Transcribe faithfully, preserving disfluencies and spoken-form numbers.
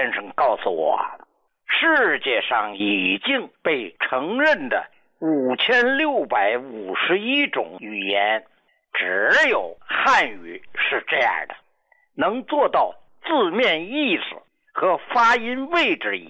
先生告诉我，世界上已经被承认的五千六百五十一种语言，只有汉语是这样的，能做到字面意思和发音位置一